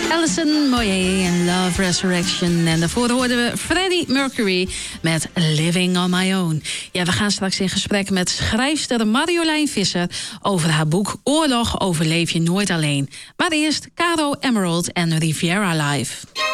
Alison Moyet en Love Resurrection. En daarvoor hoorden we Freddie Mercury met Living on My Own. Ja, we gaan straks in gesprek met schrijfster Marjolein Visser over haar boek Oorlog overleef je nooit alleen. Maar eerst Caro Emerald en Riviera Live.